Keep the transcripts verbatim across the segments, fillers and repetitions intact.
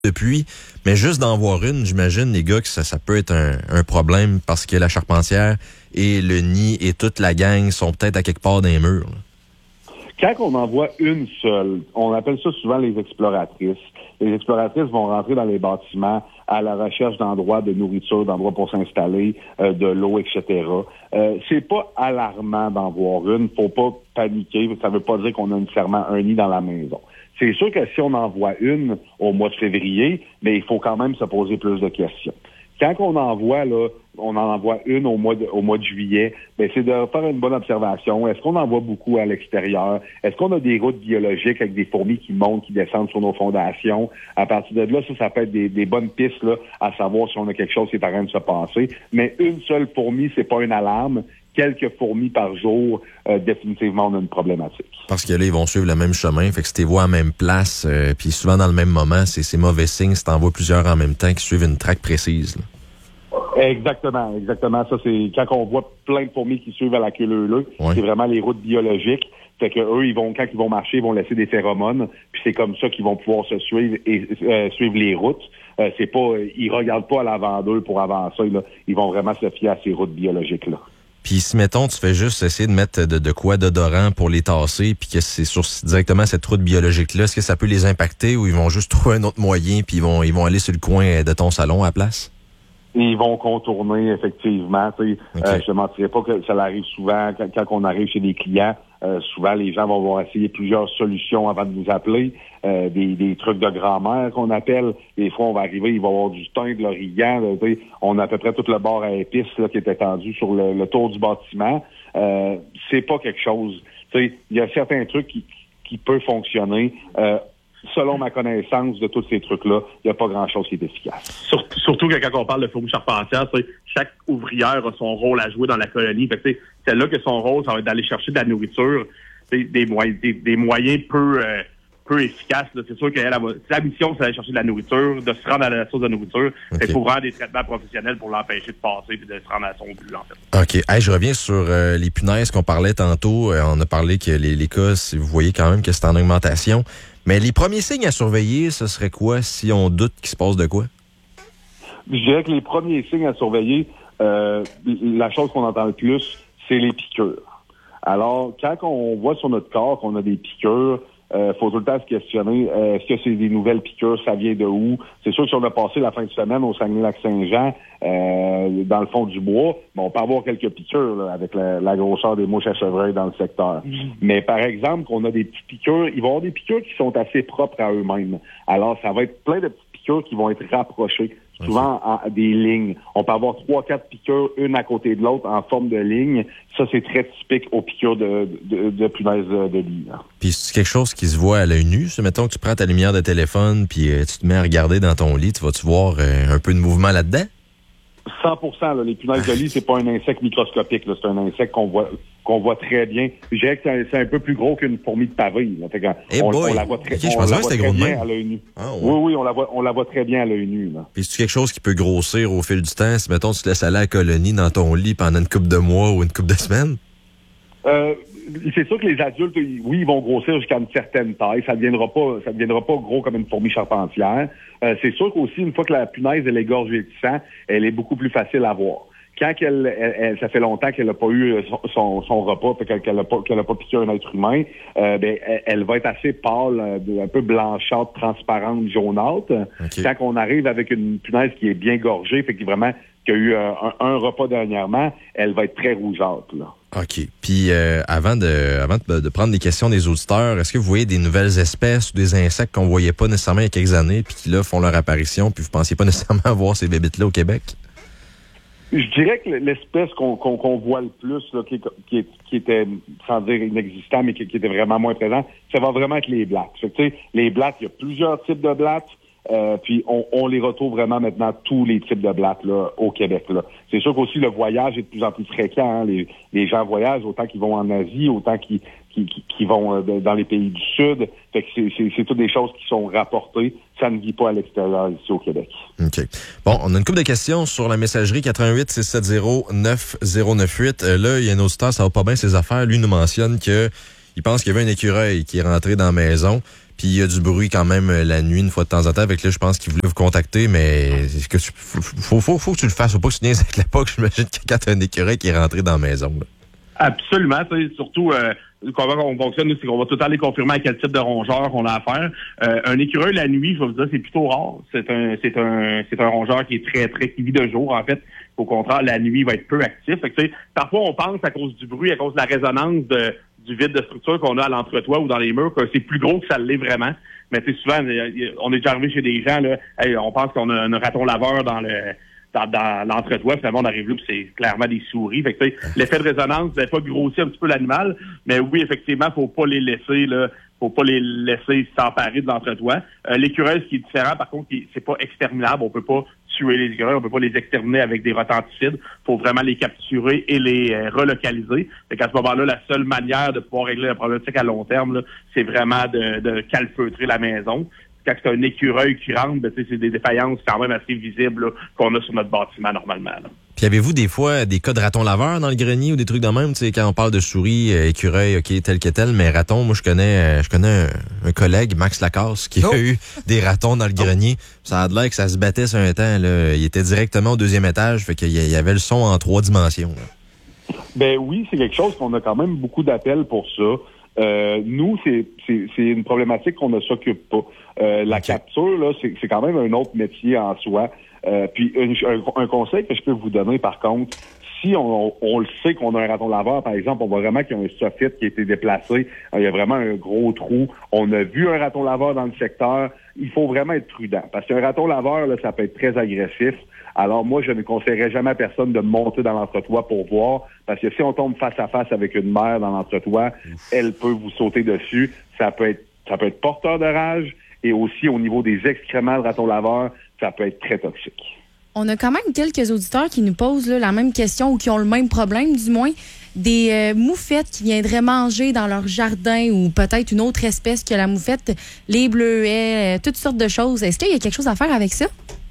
depuis, mais juste d'en voir une, j'imagine, les gars, que ça, ça peut être un, un problème parce que la charpentière et le nid et toute la gang sont peut-être à quelque part dans les murs. Là. Quand on en voit une seule, on appelle ça souvent les exploratrices. Les exploratrices vont rentrer dans les bâtiments à la recherche d'endroits de nourriture, d'endroits pour s'installer, euh, de l'eau, et cetera. Euh, c'est pas alarmant d'en voir une. Faut pas paniquer. Ça veut pas dire qu'on a nécessairement un nid dans la maison. C'est sûr que si on en voit une au mois de février, mais il faut quand même se poser plus de questions. Quand on en voit, là, on en envoie une au mois de, au mois de juillet, ben c'est de faire une bonne observation. Est-ce qu'on en voit beaucoup à l'extérieur? Est-ce qu'on a des routes biologiques avec des fourmis qui montent, qui descendent sur nos fondations? À partir de là, ça, ça peut être des, des bonnes pistes là, à savoir si on a quelque chose qui est en train de se passer. Mais une seule fourmi, c'est pas une alarme. Quelques fourmis par jour, euh, définitivement, on a une problématique. Parce que là, ils vont suivre le même chemin. Fait que si tu les vois à la même place, euh, puis souvent dans le même moment, c'est, c'est mauvais signe si t'en vois plusieurs en même temps qui suivent une traque précise. Là. Exactement, exactement. Ça, c'est quand on voit plein de fourmis qui suivent à la queue leu-leu, ouais. C'est vraiment les routes biologiques. Fait que eux, ils vont, quand ils vont marcher, ils vont laisser des phéromones, puis c'est comme ça qu'ils vont pouvoir se suivre et euh, suivre les routes. Euh, c'est pas, ils regardent pas à l'avant d'eux pour avancer, là. Ils vont vraiment se fier à ces routes biologiques-là. Puis si, mettons, tu fais juste essayer de mettre de, de quoi d'odorant pour les tasser, puis que c'est sur directement cette route biologique-là, est-ce que ça peut les impacter ou ils vont juste trouver un autre moyen puis ils vont ils vont aller sur le coin de ton salon à la place? Ils vont contourner, effectivement. Okay. Euh, je ne mentirais pas que ça arrive souvent quand, quand on arrive chez des clients. Euh, souvent, les gens vont avoir essayé plusieurs solutions avant de nous appeler. Euh, des, des trucs de grand-mère qu'on appelle. Des fois, on va arriver, il va y avoir du thym, de l'origan. Là, on a à peu près tout le bord à épices là, qui est étendu sur le, le tour du bâtiment. Euh, c'est pas quelque chose. Il y a certains trucs qui, qui peuvent fonctionner. Euh, Selon ma connaissance de tous ces trucs-là, il n'y a pas grand-chose qui est efficace. Surtout, surtout que quand on parle de fourmis charpentières, chaque ouvrière a son rôle à jouer dans la colonie. Fait que, celle-là que son rôle, ça va être d'aller chercher de la nourriture, des, moyens, des, des moyens peu, euh, peu efficaces. Là. C'est sûr que elle, elle, la mission, c'est d'aller chercher de la nourriture, de se rendre à la source de nourriture. Okay. Il faut vraiment des traitements professionnels pour l'empêcher de passer et de se rendre à son but, en fait. OK. Hey, je reviens sur euh, les punaises qu'on parlait tantôt. Euh, on a parlé que les, les cas, si vous voyez quand même que c'est en augmentation. Mais les premiers signes à surveiller, ce serait quoi si on doute qu'il se passe de quoi? Je dirais que les premiers signes à surveiller, euh, la chose qu'on entend le plus, c'est les piqûres. Alors, quand on voit sur notre corps qu'on a des piqûres, il euh, faut tout le temps se questionner, euh, est-ce que c'est des nouvelles piqûres, ça vient de où? C'est sûr que si on a passé la fin de semaine au Saguenay-Lac-Saint-Jean, euh, dans le fond du bois, bon, on peut avoir quelques piqûres là, avec la, la grosseur des mouches à chevreuil dans le secteur. Mmh. Mais par exemple, qu'on a des petites piqûres, il va y avoir des piqûres qui sont assez propres à eux-mêmes. Alors, ça va être plein de petites piqûres qui vont être rapprochées. Souvent, en, des lignes. On peut avoir trois, quatre piqûres, une à côté de l'autre, en forme de ligne. Ça, c'est très typique aux piqûres de, de, de punaises de lit. Là. Puis, c'est quelque chose qui se voit à l'œil nu. Ça, mettons que tu prends ta lumière de téléphone puis euh, tu te mets à regarder dans ton lit. Tu vas-tu voir euh, un peu de mouvement là-dedans? cent pour cent. Là, les punaises de lit, c'est pas un insecte microscopique. Là. C'est un insecte qu'on voit qu'on voit très bien. Je dirais que c'est un, c'est un peu plus gros qu'une fourmi de paville. Là. Fait hey on, boy. on la voit très, okay, on je la voit très gros bien à l'œil nu. Ah, ouais. Oui, oui, on la voit, on la voit très bien à l'œil nu. Là. Puis c'est quelque chose qui peut grossir au fil du temps. Si, mettons, tu te laisses aller à la colonie dans ton lit pendant une couple de mois ou une couple de semaines? Euh, c'est sûr que les adultes, oui, ils vont grossir jusqu'à une certaine taille. Ça ne deviendra pas, ça deviendra pas gros comme une fourmi charpentière. Euh, c'est sûr qu'aussi, une fois que la punaise elle est gorgée de sang, elle est beaucoup plus facile à voir. Quand elle, elle, elle, ça fait longtemps qu'elle n'a pas eu son, son, son repas, qu'elle n'a pas, qu'elle n'a pas piqué un être humain, euh, ben, elle, elle va être assez pâle, un peu blanchâtre, transparente, jaunâtre. Okay. Quand on arrive avec une punaise qui est bien gorgée, fait que vraiment qui a eu un, un, un repas dernièrement, elle va être très rougeâtre, là. OK. Puis euh, avant de avant de, de prendre des questions des auditeurs, est-ce que vous voyez des nouvelles espèces ou des insectes qu'on voyait pas nécessairement il y a quelques années puis qui là font leur apparition puis vous pensiez pas nécessairement voir ces bébites-là au Québec? Je dirais que l'espèce qu'on, qu'on, qu'on voit le plus, là, qui, qui, qui était, sans dire inexistant, mais qui, qui était vraiment moins présent, ça va vraiment être les blattes. Fait que, tu sais, les blattes, il y a plusieurs types de blattes. Euh, puis on, on les retrouve vraiment maintenant tous les types de blattes là, au Québec. Là. C'est sûr qu'aussi le voyage est de plus en plus fréquent. Hein. Les, les gens voyagent autant qu'ils vont en Asie, autant qu'ils, qu'ils, qu'ils vont euh, dans les pays du Sud. Fait que c'est, c'est, c'est toutes des choses qui sont rapportées. Ça ne vit pas à l'extérieur ici au Québec. OK. Bon, on a une couple de questions sur la messagerie quatre un huit six sept zéro neuf zéro neuf huit. Euh, là, il y a un auditeur, ça va pas bien ses affaires. Lui nous mentionne que il pense qu'il y avait un écureuil qui est rentré dans la maison. Puis il y a du bruit quand même la nuit, une fois de temps en temps. Avec là, je pense qu'il voulait vous contacter, mais que tu, faut, faut, faut que tu le fasses. Faut pas que tu niaises avec la P A C. J'imagine que quand t'as un écureuil qui est rentré dans la maison. Là. Absolument. Surtout, euh, comment on fonctionne, nous, c'est qu'on va tout le temps aller confirmer à quel type de rongeur on a affaire. Euh, un écureuil la nuit, je vais vous dire, c'est plutôt rare. C'est un, c'est un, c'est un rongeur qui est très, très, qui vit de jour, en fait. Au contraire, la nuit, il va être peu actif. Fait que, parfois, on pense à cause du bruit, à cause de la résonance de, du vide de structure qu'on a à l'entretoit ou dans les murs, que c'est plus gros que ça l'est vraiment. Mais tu sais, souvent, on est déjà arrivé chez des gens, là, hey, on pense qu'on a un raton laveur dans le dans, dans l'entretoit, finalement, on arrive là, puis c'est clairement des souris. Fait que, tu sais, l'effet de résonance, vous n'avez pas grossi un petit peu l'animal, mais oui, effectivement, faut pas les laisser, là, faut pas les laisser s'emparer de l'entretoit. Euh, l'écureuil, ce qui est différent, par contre, c'est pas exterminable. On peut pas tuer les écureuils, on peut pas les exterminer avec des retenticides. Faut vraiment les capturer et les euh, relocaliser. Fait qu'à ce moment-là, la seule manière de pouvoir régler la problématique à long terme, là, c'est vraiment de, de calfeutrer la maison. Quand c'est un écureuil qui rentre, ben, c'est des défaillances quand même assez visibles là, qu'on a sur notre bâtiment normalement. Là. Puis avez-vous des fois des cas de ratons laveurs dans le grenier ou des trucs de même? Tu sais, quand on parle de souris, euh, écureuil, OK, tel que tel, mais ratons, moi je connais euh, je connais un, un collègue, Max Lacasse, qui oh. a eu des ratons dans le oh. grenier. Ça a l'air que ça se battait sur un temps. Là. Il était directement au deuxième étage, fait qu'il y avait le son en trois dimensions. Là. Ben oui, c'est quelque chose qu'on a quand même beaucoup d'appels pour ça. Euh, nous, c'est, c'est, c'est une problématique qu'on ne s'occupe pas. Euh, la okay. capture, là, c'est, c'est quand même un autre métier en soi. Euh, puis un, un, un conseil que je peux vous donner, par contre, si on, on le sait qu'on a un raton laveur, par exemple, on voit vraiment qu'il y a un soffit qui a été déplacé, il y a vraiment un gros trou, on a vu un raton laveur dans le secteur, il faut vraiment être prudent. Parce qu'un raton laveur, là, ça peut être très agressif. Alors moi, je ne conseillerais jamais à personne de monter dans l'entretoit pour voir, parce que si on tombe face à face avec une mère dans l'entretoit, elle peut vous sauter dessus. Ça peut être, ça peut être porteur de rage, et aussi au niveau des excréments de raton laveur, ça peut être très toxique. On a quand même quelques auditeurs qui nous posent là, la même question ou qui ont le même problème, du moins. Des euh, moufettes qui viendraient manger dans leur jardin ou peut-être une autre espèce que la moufette, les bleuets, euh, toutes sortes de choses. Est-ce qu'il y a quelque chose à faire avec ça?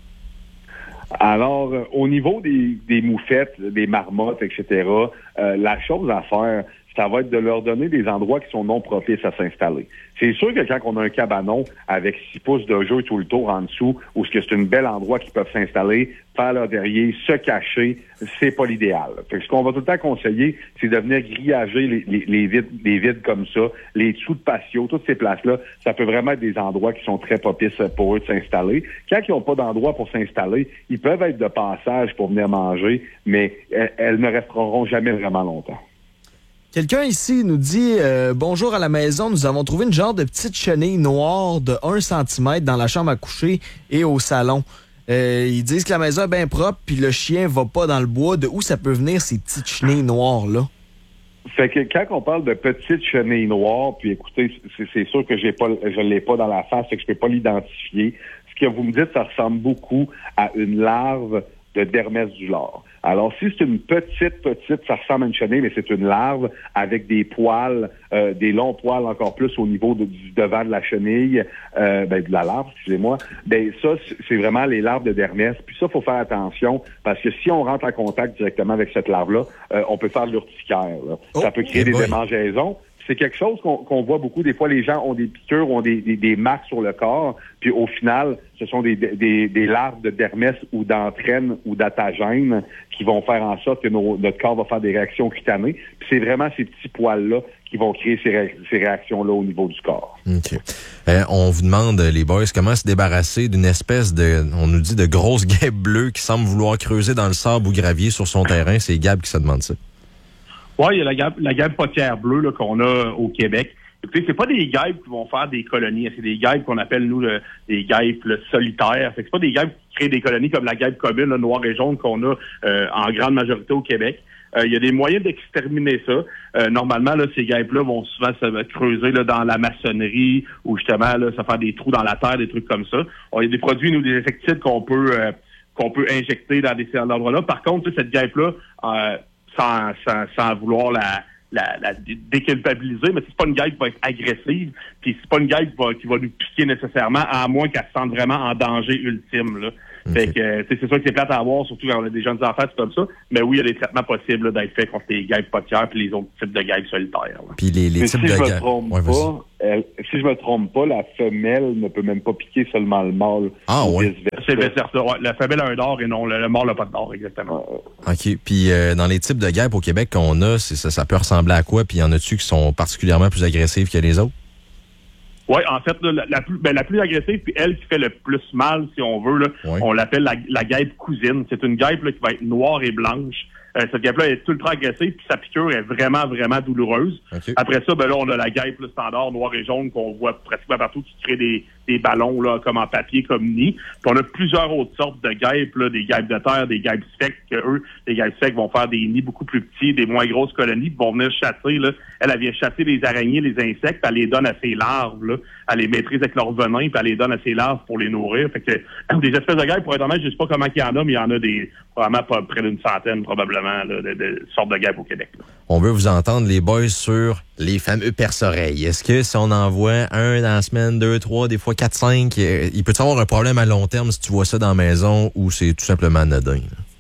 Alors, euh, au niveau des, des moufettes, des marmottes, et cetera, euh, la chose à faire, ça va être de leur donner des endroits qui sont non propices à s'installer. C'est sûr que quand on a un cabanon avec six pouces de jeu tout le tour en dessous, où c'est un bel endroit qu'ils peuvent s'installer, faire leur derrière, se cacher, c'est pas l'idéal. Fait que ce qu'on va tout le temps conseiller, c'est de venir grillager les, les, les, vides, les vides comme ça, les dessous de patio, toutes ces places-là, ça peut vraiment être des endroits qui sont très propices pour eux de s'installer. Quand ils n'ont pas d'endroit pour s'installer, ils peuvent être de passage pour venir manger, mais elles, elles ne resteront jamais vraiment longtemps. Quelqu'un ici nous dit euh, « Bonjour à la maison, nous avons trouvé une genre de petite chenille noire de un centimètre dans la chambre à coucher et au salon. Euh, ils disent que la maison est bien propre puis le chien va pas dans le bois. De où ça peut venir ces petites chenilles noires-là? » Fait que quand on parle de petites chenilles noires, puis écoutez, c'est, c'est sûr que j'ai pas, je l'ai pas dans la face, fait que je peux pas l'identifier. Ce que vous me dites, ça ressemble beaucoup à une larve de Dermès du Lard. Alors, si c'est une petite, petite, ça ressemble à une chenille, mais c'est une larve avec des poils, euh, des longs poils encore plus au niveau de, du devant de la chenille, euh, ben, de la larve, excusez-moi, ben ça, c'est vraiment les larves de Dermès. Puis ça, il faut faire attention, parce que si on rentre en contact directement avec cette larve-là, euh, on peut faire de l'urticaire. Là. Oh, ça peut créer des boy. démangeaisons. C'est quelque chose qu'on, qu'on voit beaucoup. Des fois, les gens ont des piqûres, ont des, des, des marques sur le corps, puis au final, ce sont des, des, des larves de dermès ou d'entraine ou d'attagène qui vont faire en sorte que nos, notre corps va faire des réactions cutanées. Puis c'est vraiment ces petits poils-là qui vont créer ces, ré, ces réactions-là au niveau du corps. OK. Euh, on vous demande, les boys, comment se débarrasser d'une espèce de, on nous dit, de grosse guêpe bleue qui semble vouloir creuser dans le sable ou gravier sur son terrain. C'est Gab qui se demande ça. Oui, il y a la gamme, la gamme potière bleue là, qu'on a au Québec. Écoutez, c'est pas des guêpes qui vont faire des colonies, c'est des guêpes qu'on appelle, nous, le, des guêpes là, solitaires. C'est pas des guêpes qui créent des colonies comme la guêpe commune, là, noire et jaune, qu'on a euh, en grande majorité au Québec. Il euh, y a des moyens d'exterminer ça. Euh, normalement, là, ces guêpes-là vont souvent se creuser là, dans la maçonnerie ou justement là, se faire des trous dans la terre, des trucs comme ça. Il y a des produits, nous, des insecticides qu'on peut euh, qu'on peut injecter dans des endroits-là. Par contre, cette guêpe-là, euh, Sans, sans, sans vouloir la, la, la déculpabiliser, mais c'est pas une guêpe qui va être agressive, puis c'est pas une guêpe qui va, qui va nous piquer nécessairement, à moins qu'elle se sente vraiment en danger ultime, là. Okay. Fait que, euh, c'est sûr que c'est plate à avoir, surtout quand on a des jeunes enfants, c'est comme ça. Mais oui, il y a des traitements possibles là, d'être faits contre les guêpes potières puis les autres types de guêpes solitaires. Là. Puis les, les types si de je me guêpes. trompe Ouais, pas, elle, si je me trompe pas, la femelle ne peut même pas piquer seulement le mâle. Ah ouais. C'est vice-versa. Ouais, la femelle a un dard et non, le, le mâle n'a pas de dard, exactement. Euh, OK. Puis euh, dans les types de guêpes au Québec qu'on a, c'est, ça, ça peut ressembler à quoi? Puis y en a-tu qui sont particulièrement plus agressives que les autres? Oui, en fait, là, la, la, plus, ben, la plus agressive, puis elle qui fait le plus mal, si on veut, là, ouais. on l'appelle la, la guêpe cousine. C'est une guêpe là, qui va être noire et blanche. Euh, cette guêpe-là est ultra agressive, puis sa piqûre est vraiment, vraiment douloureuse. Okay. Après ça, ben là, on a la guêpe là, standard noire et jaune qu'on voit pratiquement partout, qui crée des, des ballons là, comme en papier, comme nid. Puis on a plusieurs autres sortes de guêpes, là, des guêpes de terre, des guêpes secs, que eux, les guêpes secs vont faire des nids beaucoup plus petits, des moins grosses colonies, puis vont venir chasser. Là. Elle, elle vient chasser les araignées, les insectes, puis elle les donne à ses larves. Là. Elle les maîtrise avec leur venin, puis elle les donne à ses larves pour les nourrir. Fait que des espèces de guêpes, pour être honnête, je sais pas comment il y en a, mais il y en a des probablement pas près d'une centaine, probablement, là, de, de sortes de guêpes au Québec. Là. On veut vous entendre, les boys, sur les fameux perce-oreilles. Est-ce que si on en voit un dans la semaine, deux, trois, des fois quatre, cinq, il peut y avoir un problème à long terme si tu vois ça dans la maison ou c'est tout simplement anodin?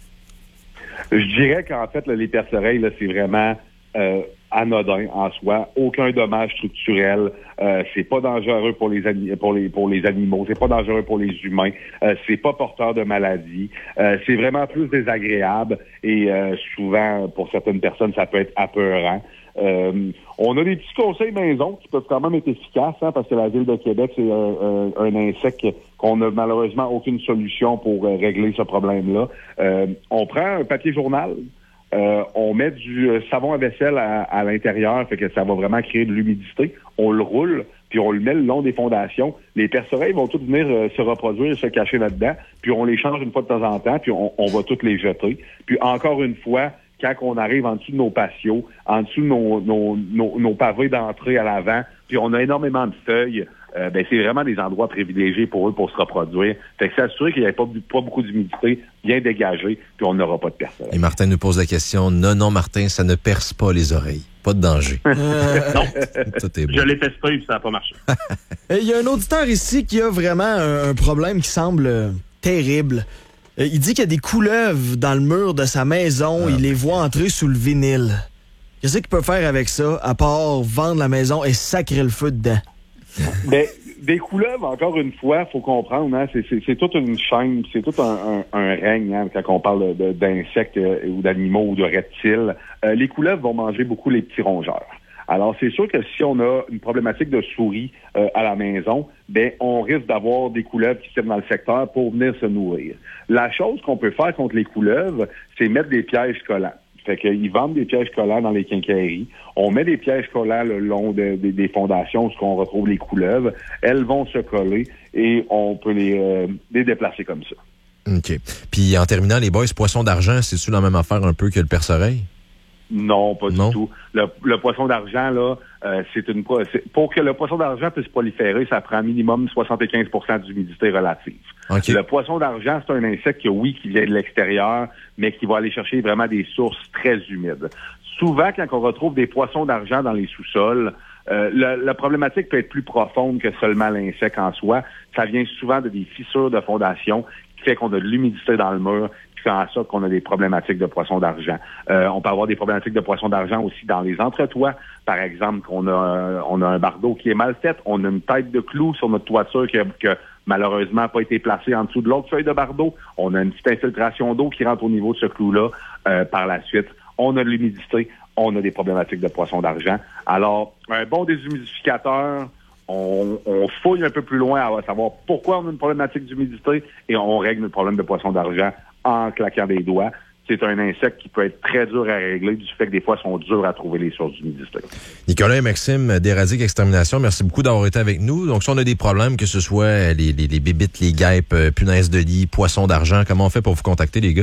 Là? Je dirais qu'en fait, là, les perce-oreilles, là, c'est vraiment euh, anodin en soi. Aucun dommage structurel. Euh, c'est pas dangereux pour les, ani- pour les pour les animaux. C'est pas dangereux pour les humains. Euh, c'est pas porteur de maladie. Euh, c'est vraiment plus désagréable et euh, souvent, pour certaines personnes, ça peut être apeurant. Euh, on a des petits conseils maison qui peuvent quand même être efficaces, hein, parce que la Ville de Québec, c'est un, un, un insecte qu'on n'a malheureusement aucune solution pour euh, régler ce problème-là. Euh, on prend un papier journal, euh, on met du savon à vaisselle à, à l'intérieur, fait que ça va vraiment créer de l'humidité. On le roule, puis on le met le long des fondations. Les perce-oreilles vont toutes venir euh, se reproduire, se cacher là-dedans, puis on les change une fois de temps en temps, puis on, on va toutes les jeter. Puis encore une fois, quand on arrive en dessous de nos patios, en dessous de nos, nos, nos, nos pavés d'entrée à l'avant, puis on a énormément de feuilles, euh, ben c'est vraiment des endroits privilégiés pour eux pour se reproduire. Fait que s'assurer qu'il n'y ait pas, pas beaucoup d'humidité, bien dégagé, puis on n'aura pas de personne. Et Martin nous pose la question, non, non, Martin, ça ne perce pas les oreilles. Pas de danger. Non. Tout est bon. Je l'ai testé et ça n'a pas marché. Il y a un auditeur ici qui a vraiment un, un problème qui semble euh, terrible. Euh, il dit qu'il y a des couleuvres dans le mur de sa maison. Ah, il les voit entrer sous le vinyle. Qu'est-ce qu'il peut faire avec ça, à part vendre la maison et sacrer le feu dedans? Ben, des couleuvres, encore une fois, faut comprendre, hein, c'est, c'est, c'est toute une chaîne, c'est tout un, un, un règne, hein, quand on parle de, d'insectes euh, ou d'animaux ou de reptiles. Euh, les couleuvres vont manger beaucoup les petits rongeurs. Alors, c'est sûr que si on a une problématique de souris euh, à la maison, ben on risque d'avoir des couleuvres qui tiennent dans le secteur pour venir se nourrir. La chose qu'on peut faire contre les couleuvres, c'est mettre des pièges collants. Fait qu'ils vendent des pièges collants dans les quincailleries. On met des pièges collants le long de, de, des fondations où on retrouve les couleuvres. Elles vont se coller et on peut les, euh, les déplacer comme ça. OK. Puis en terminant, les boys, poisson d'argent, c'est-tu la même affaire un peu que le perce-oreille? Non, pas non. du tout. Le, le poisson d'argent, là, euh, c'est une c'est, pour que le poisson d'argent puisse proliférer, ça prend minimum soixante-quinze pour cent d'humidité relative. Okay. Le poisson d'argent, c'est un insecte que, oui, qui vient de l'extérieur, mais qui va aller chercher vraiment des sources très humides. Souvent, quand on retrouve des poissons d'argent dans les sous-sols, euh, la, la problématique peut être plus profonde que seulement l'insecte en soi. Ça vient souvent de des fissures de fondation qui fait qu'on a de l'humidité dans le mur, qui fait en sorte qu'on a des problématiques de poissons d'argent. Euh, on peut avoir des problématiques de poissons d'argent aussi dans les entretoits. Par exemple, qu'on a, euh, on a un bardeau qui est mal fait, on a une tête de clou sur notre toiture qui a, qui a malheureusement pas été placée en dessous de l'autre feuille de bardeau. On a une petite infiltration d'eau qui rentre au niveau de ce clou-là. Euh, par la suite, on a de l'humidité, on a des problématiques de poissons d'argent. Alors, un bon déshumidificateur, On, on fouille un peu plus loin à savoir pourquoi on a une problématique d'humidité et on règle le problème de poisson d'argent en claquant des doigts. C'est un insecte qui peut être très dur à régler du fait que des fois, ils sont durs à trouver les sources d'humidité. Nicolas et Maxime d'Éradique Extermination, merci beaucoup d'avoir été avec nous. Donc, si on a des problèmes, que ce soit les, les, les bébites, les guêpes, punaises de lit, poissons d'argent, comment on fait pour vous contacter, les gars?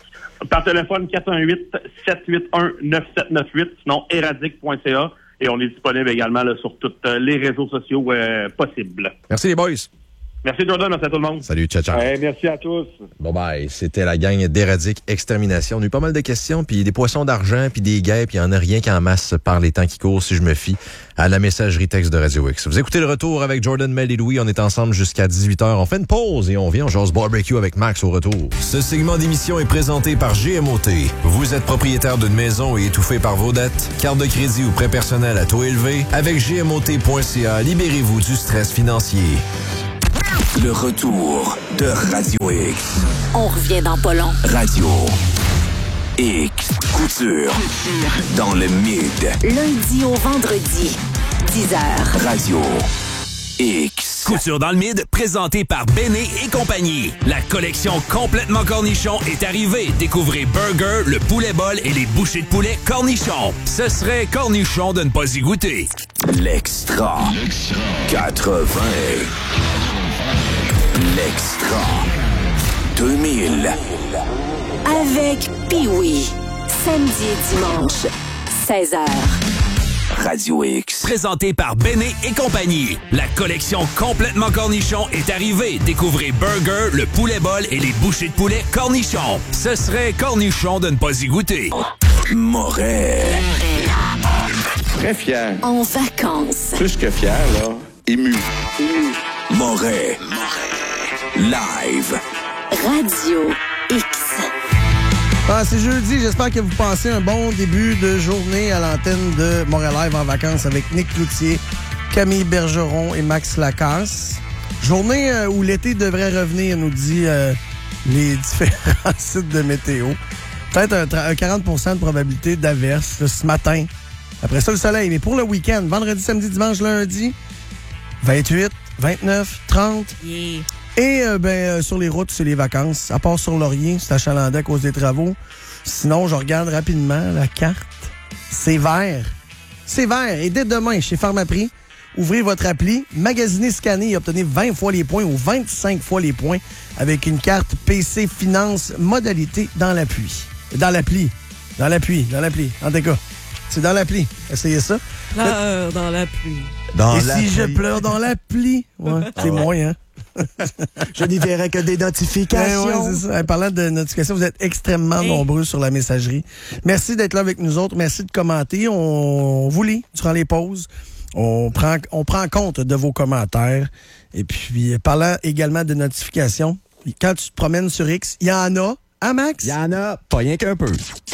Par téléphone, quatre un huit, sept huit un, neuf sept neuf huit, sinon éradique point c a. Et on est disponible également là, sur tous les réseaux sociaux euh, possibles. Merci les boys. Merci Jordan, merci à tout le monde. Salut, ciao, ciao. Hey, merci à tous. Bon bye, c'était la gang d'Éradique Extermination. On a eu pas mal de questions, puis des poissons d'argent, puis des guêpes, puis il n'y en a rien qu'en masse par les temps qui courent si je me fie à la messagerie texte de Radio X. Vous écoutez le retour avec Jordan, Mel et Louis. On est ensemble jusqu'à dix-huit heures. On fait une pause et on vient, on jase barbecue avec Max au retour. Ce segment d'émission est présenté par G M O T. Vous êtes propriétaire d'une maison et étouffé par vos dettes? Carte de crédit ou prêt personnel à taux élevé? Avec G M O T point C A, libérez-vous du stress financier. Le retour de Radio X. On revient dans pas long. Radio X. Couture. Dans le mid. Lundi au vendredi, dix heures. Radio X. Couture dans le mid, présenté par Béné et compagnie. La collection complètement cornichon est arrivée. Découvrez Burger, le poulet bol et les bouchées de poulet cornichon. Ce serait cornichon de ne pas y goûter. L'extra. quatre-vingts. L'extra. deux mille. Avec Pee-Wee. Samedi et dimanche, seize heures. Radio X. Présenté par Béné et compagnie. La collection complètement cornichon est arrivée. Découvrez Burger, le poulet bol et les bouchées de poulet cornichon. Ce serait cornichon de ne pas y goûter. Moret. Très fier. En vacances. Plus que fier, là. Ému. Ému. Moret. Live. Radio X. Ah, c'est jeudi. J'espère que vous passez un bon début de journée à l'antenne de Montréal Live en vacances avec Nick Cloutier, Camille Bergeron et Max Lacasse. Journée euh, où l'été devrait revenir, nous dit euh, les différents sites de météo. Peut-être un, tra- un quarante pour cent de probabilité d'averse ce matin. Après ça, le soleil. Mais pour le week-end, vendredi, samedi, dimanche, lundi, vingt-huit, vingt-neuf, trente. Yeah. Et euh, ben euh, sur les routes, c'est les vacances. À part sur Laurier, c'est achalandé à cause des travaux. Sinon, je regarde rapidement la carte. C'est vert. C'est vert. Et dès demain, chez Pharmaprix, ouvrez votre appli, magasinez, scannez et obtenez vingt fois les points ou vingt-cinq fois les points avec une carte P C Finance modalité dans l'appui. Dans l'appli. Dans l'appui. Dans l'appli. En tout cas, c'est dans l'appli. Essayez ça. Pleure dans la pluie. Dans et si je pleure dans l'appli? Ouais, c'est moins, hein? Je n'y verrai que des notifications. Ben ouais, c'est ça. En parlant de notifications, vous êtes extrêmement hey. nombreux sur la messagerie. Merci d'être là avec nous autres. Merci de commenter. On vous lit durant les pauses. On prend, on prend compte de vos commentaires. Et puis, parlant également de notifications, quand tu te promènes sur X, il y en a. Hein, Max? Il y en a, pas rien qu'un peu.